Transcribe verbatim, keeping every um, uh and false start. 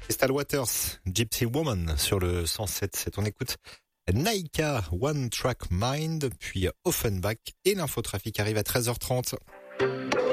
Crystal Waters, Gypsy Woman sur le cent sept sept. On écoute Naika, One Track Mind, puis Offenbach et l'infotrafic arrive à treize heures trente.